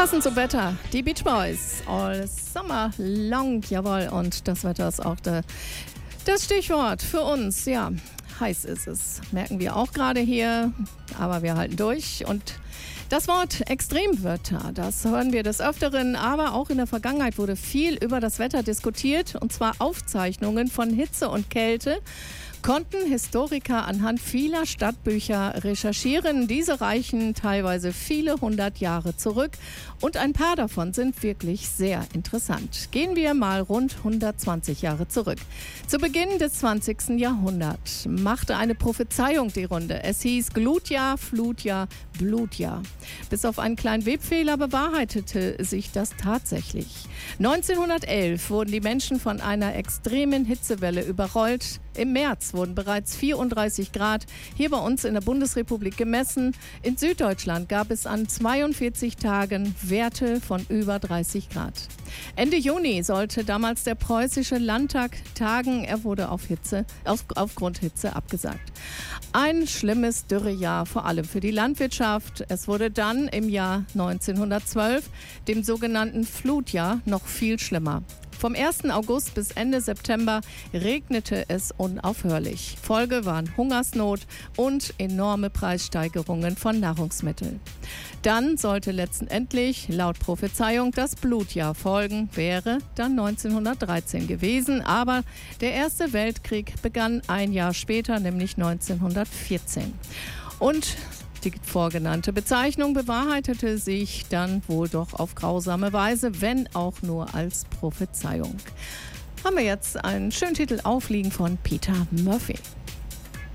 Passend zum Wetter, die Beach Boys, all summer long, jawohl, und das Wetter ist auch das Stichwort für uns, ja, heiß ist es, merken wir auch gerade hier, aber wir halten durch und das Wort Extremwetter, das hören wir des Öfteren, aber auch in der Vergangenheit wurde viel über das Wetter diskutiert, und zwar Aufzeichnungen von Hitze und Kälte konnten Historiker anhand vieler Stadtbücher recherchieren. Diese reichen teilweise viele 100 Jahre zurück und ein paar davon sind wirklich sehr interessant. Gehen wir mal rund 120 Jahre zurück. Zu Beginn des 20. Jahrhunderts machte eine Prophezeiung die Runde. Es hieß Glutjahr, Flutjahr, Blutjahr. Bis auf einen kleinen Webfehler bewahrheitete sich das tatsächlich. 1911 wurden die Menschen von einer extremen Hitzewelle überrollt. Im März wurden bereits 34 Grad hier bei uns in der Bundesrepublik gemessen. In Süddeutschland gab es an 42 Tagen Werte von über 30 Grad. Ende Juni sollte damals der preußische Landtag tagen. Er wurde aufgrund Hitze abgesagt. Ein schlimmes Dürrejahr, vor allem für die Landwirtschaft. Es wurde dann im Jahr 1912, dem sogenannten Flutjahr, noch viel schlimmer. Vom 1. August bis Ende September regnete es unaufhörlich. Folge waren Hungersnot und enorme Preissteigerungen von Nahrungsmitteln. Dann sollte letztendlich laut Prophezeiung das Blutjahr folgen, wäre dann 1913 gewesen. Aber der Erste Weltkrieg begann ein Jahr später, nämlich 1914. Und die vorgenannte Bezeichnung bewahrheitete sich dann wohl doch auf grausame Weise, wenn auch nur als Prophezeiung. Haben wir jetzt einen schönen Titel aufliegen von Peter Murphy.